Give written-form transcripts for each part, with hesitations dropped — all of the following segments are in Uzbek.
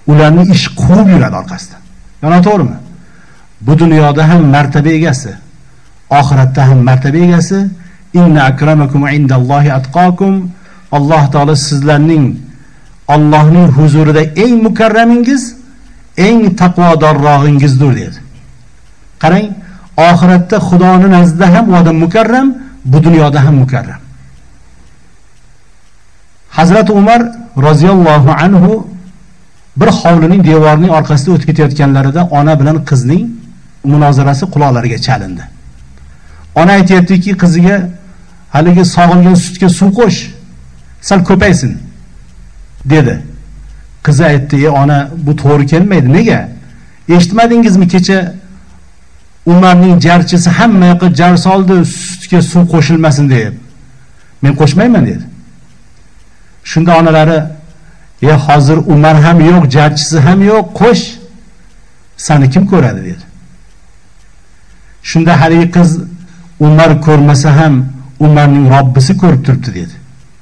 ularni ish quvib yuradi orqasidan. Yana to'g'rimi? Bu dunyoda ham martaba egasi, oxiratda ham martaba egasi. Inna akramakum indallohi atqakum. Alloh taolo sizlarning Allohning huzurida eng mukarramingiz, eng taqvodorrog'ingizdir dedi. Qarang, oxiratda Xudoning nazdida ham odam mukarram, bu dunyoda ham mukarram. Hazrat Umar roziyallohu anhu bir hovlining devorining orqasida o'tib ketayotganlarida ona bilan qizning munozarasi quloqlariga chalindi. Ona aytayaptiki qiziga, haligi sog'ilgan sutga suv qo'sh, sal ko'paysin dedi. Qizi aytdi: "Ey ona, bu to'g'ri kelmaydi. Nega? Eshitmadingizmi kecha Umarning jarchisi hamma yoqqa jar soldi, sutga suv qo'shilmasin deb. Men qo'shmayman" dedi. Shunda onalari: hozir Umar ham yo'q, jarchisi ham yo'q, qo'sh. Seni kim ko'radi?" dedi. Shunda haligi qiz: "Umar ko'rmasa ham Umarning Robbisi ko'rib turibdi" dedi.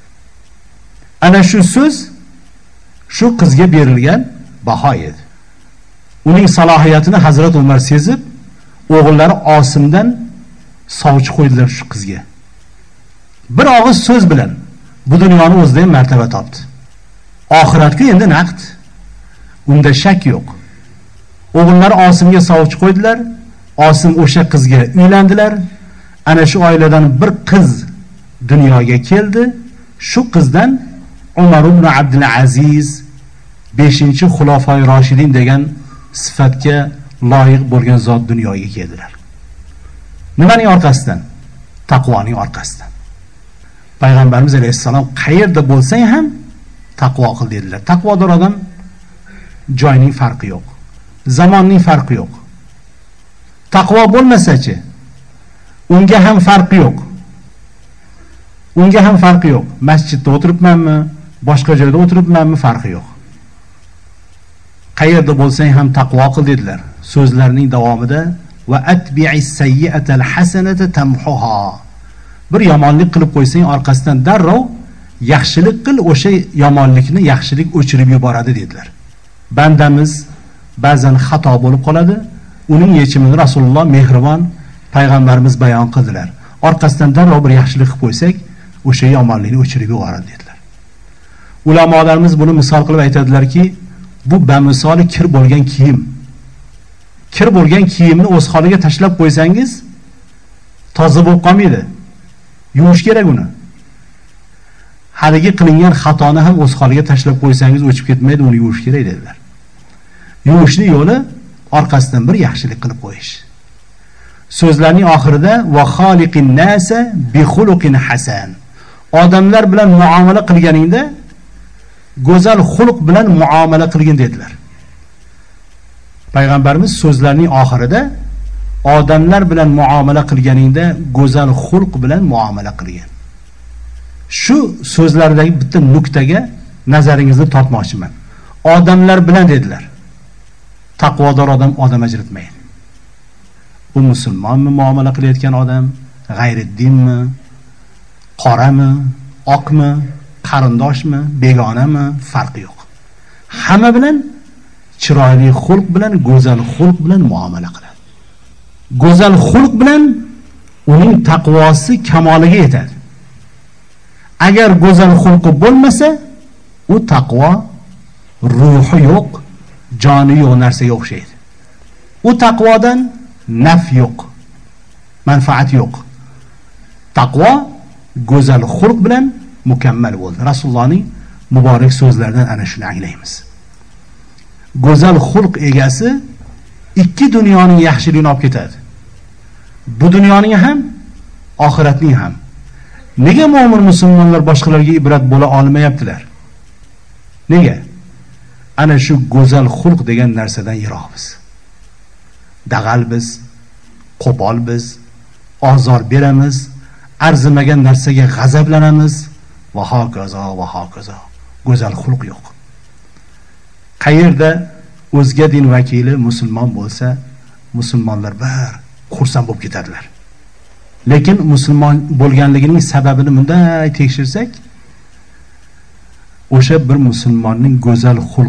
Ana shu so'z shu qizga berilgan baho edi. Uning salohiyatini Hazrat Umar sezib, o'g'illari Osimdan sovchi qo'ydilar shu qizga. Bir og'iz so'z bilan bu dunyoni o'zida ham martaba topdi. Oxiratga endi naqd. Unda shak yo'q. O'g'illari Osimga sovchi qo'ydilar. Osim o'sha qizga uylandilar. Ana shu oiladan bir qiz dunyoga keldi. Shu qizdan Umar ibn Abdul Aziz 5-xulofoi Roshidin degan sifatga loyiq bo'lgan zot dunyoga keldilar. Nimaning orqasidan? Taqvoning orqasidan. Payg'ambarimiz alayhissalom qayerda bo'lsang ham taqvo qil dedilar. Taqvodor odam joyning farqi yo'q, zamonning farqi yo'q. Taqvo bo'lmasa-chi, unga ham farqi yo'q. Unga ham farqi yo'q. Masjidda o'tiribmanmi, boshqa joyda o'tiribmanmi, farqi yo'q. Qayerda bo'lsang ham taqvo qil dedilar. So'zlarining davomida va atbi'is sayyi'atal hasanata tamhuha. Bir yomonlik qilib qo'ysang, orqasidan darrov yaxshilik qil, o'sha yomonlikni yaxshilik o'chirib yuboradi dedilar. Bandamiz ba'zan xato bo'lib qoladi. Uning yechimini Rasululloh mehribon payg'ambarimiz bayon qildilar. Orqasidan darrov bir yaxshilik qilib qo'ysak, o'sha yomonlikni o'chirib yuboradi dedilar. Ulamolarimiz buni misol qilib aytadilarki, bu bamisoli kir bo'lgan kiyim. Kir bo'lgan kiyimni o'z holiga tashlab qo'ysangiz, toza bo'lib qolmaydi. Yuvish kerak uni. Haligi qilingan xatoni ham o'z holiga tashlab qo'ysangiz o'chib ketmaydi, uni yuvish kerak dedilar. Yuvishning yo'li orqasidan bir yaxshilik qilib qo'yish. So'zlarning oxirida va xoliqin nasa bi xuluqin hasan. Odamlar bilan muomala qilganingda go'zal xulq bilan muomala qilgin dedilar. Payg'ambarimiz so'zlarning oxirida odamlar bilan muomala qilganingda go'zal xulq bilan muomala qilgin. Shu so'zlardagi bitta nuqtaga nazaringizni tortmoqchiman. Odamlar bilan dedilar. Taqvodor odam ajratmaydi. Bu musulmonmi muomala qilayotgan odam, g'ayriddinmi, qorami, oqmi, qarindoshmi, begonami, farqi yo'q. Hamma bilan chiroyli xulq bilan, go'zal xulq bilan muomala qiladi. Go'zal xulq bilan uning taqvosi kamoliga yetadi. Agar go'zal xulqi bo'lmasa, u taqvo ruhi yo'q, joni yo'q narsaga o'xshaydi. U taqvodan naf yo'q, manfaat yo'q. Taqvo go'zal xulq bilan mukammal bo'ldi. Rasulullohning muborak so'zlaridan ana shuni anglaymiz. Go'zal xulq egasi ikki dunyoning yaxshiligini olib ketadi. Bu dunyoning ham, oxiratning ham. Nega mo'min musulmonlar boshqalarga ibrat bo'la olmayaptilar? Nega? Ana shu go'zal xulq degan narsadan yiroqmiz. Dag'al biz, qo'pol biz, ozor beramiz, arzimagan narsaga g'azablanamiz va hokazo va hokazo. Go'zal xulq yo'q. Qayerda o'zga din vakili musulmon bo'lsa, musulmonlar bir xursand bo'lib ketadilar. Lekin musulmon bo'lganligining sababini bunday tekshirsak, o'sha bir musulmonning go'zal xulq